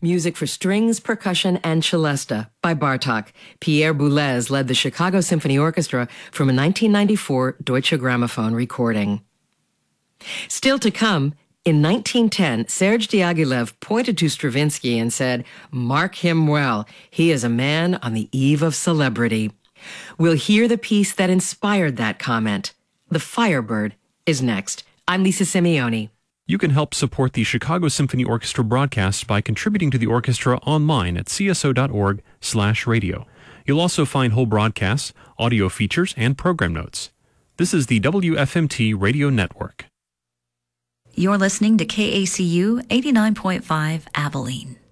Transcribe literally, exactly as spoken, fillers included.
Music for strings, percussion, and celesta by Bartók. Pierre Boulez led the Chicago Symphony Orchestra from a nineteen ninety-four Deutsche Grammophon recording. Still to come, in nineteen ten, Serge Diaghilev pointed to Stravinsky and said, "Mark him well. He is a man on the eve of celebrity." We'll hear the piece that inspired that comment. The Firebird is next. I'm Lisa Simeoni. You can help support the Chicago Symphony Orchestra broadcast by contributing to the orchestra online at c s o dot org slash radio. You'll also find whole broadcasts, audio features, and program notes. This is the W F M T Radio Network. You're listening to K A C U eighty-nine point five Abilene.